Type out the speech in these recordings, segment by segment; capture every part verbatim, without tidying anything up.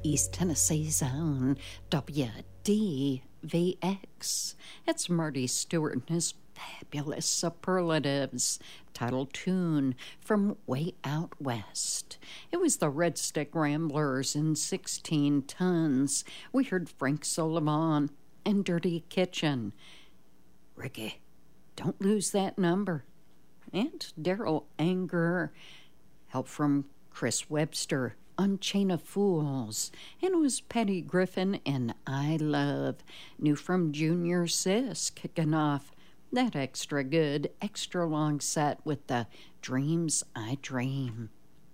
East Tennessee's own W D V X. It's Marty Stewart and his fabulous superlatives. Title tune from Way Out West. It was the Red Stick Ramblers in sixteen tons. We heard Frank Sullivan and Dirty Kitchen. Ricky, don't lose that number. And Daryl Anger. Help from Chris Webster on Chain of Fools. And it was Patty Griffin and I Love. New from Junior Sis kicking off that extra good, extra long set with the Dreams I Dream.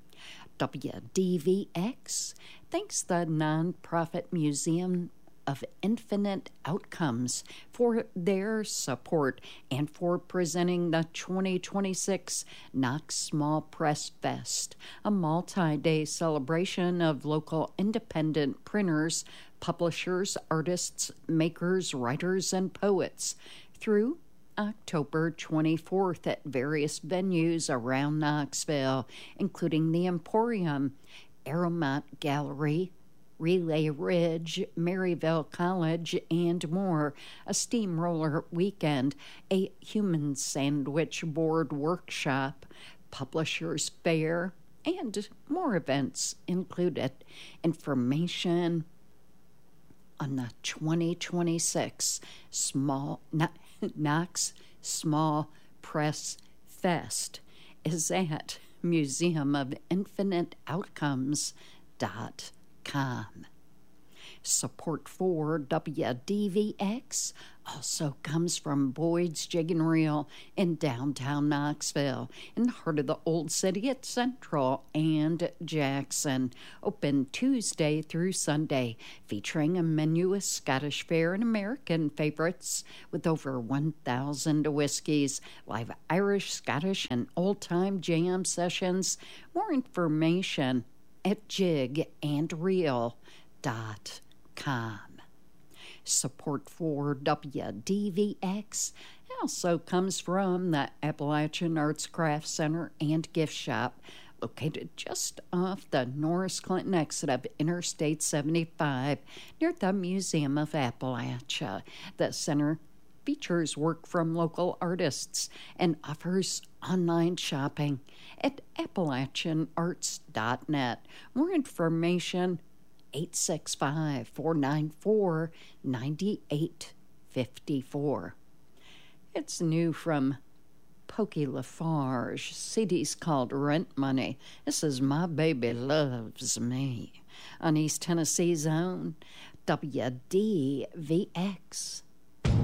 W D V X thanks the Nonprofit Museum of Infinite Outcomes for their support and for presenting the twenty twenty-six Knox Small Press Fest, a multi-day celebration of local independent printers, publishers, artists, makers, writers, and poets through October twenty-fourth at various venues around Knoxville, including the Emporium, Aeromont Gallery, Relay Ridge, Maryville College, and more, a steamroller weekend, a human sandwich board workshop, publishers fair, and more events included. Information on the twenty twenty-six Small Knox Small Press Fest is at museum of infinite outcomes dot com. Support for W D V X also comes from Boyd's Jig and Reel in downtown Knoxville, in the heart of the Old City at Central and Jackson. Open Tuesday through Sunday, featuring a menu of Scottish fare and American favorites with over one thousand whiskeys, live Irish, Scottish, and old-time jam sessions. More information at jig and reel dot com. Support for W D V X also comes from the Appalachian Arts Craft Center and Gift Shop, located just off the Norris Clinton exit of Interstate seventy-five near the Museum of Appalachia. The center features work from local artists and offers online shopping at appalachian arts dot net. More information, eight six five, four nine four, nine eight five four. It's new from Pokey Lafarge. C D's called Rent Money. This is My Baby Loves Me on East Tennessee's own W D V X.